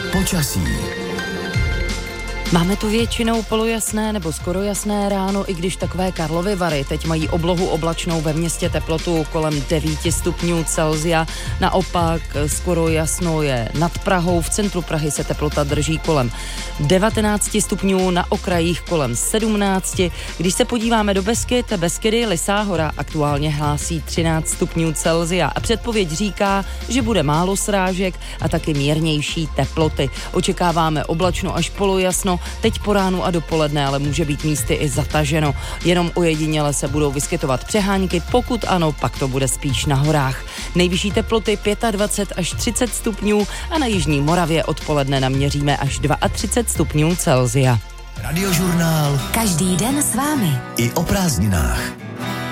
Počasí. Máme tu většinou polojasné nebo skoro jasné ráno, i když takové Karlovy Vary teď mají oblohu oblačnou, ve městě teplotu kolem 9 stupňů Celsia. Naopak skoro jasno je nad Prahou, v centru Prahy se teplota drží kolem 19 stupňů, na okrajích kolem 17. Když se podíváme do Beskydy, Lysá hora aktuálně hlásí 13 stupňů Celsia a předpověď říká, že bude málo srážek a taky mírnější teploty. Očekáváme oblačno až polojasno, teď po ránu a dopoledne, ale může být místy i zataženo. Jenom ojediněle se budou vyskytovat přehánky, pokud ano, pak to bude spíš na horách. Nejvyšší teploty 25 až 30 stupňů a na jižní Moravě odpoledne naměříme až 32 stupňů Celsia. Radiožurnál. Každý den s vámi. I o prázdninách.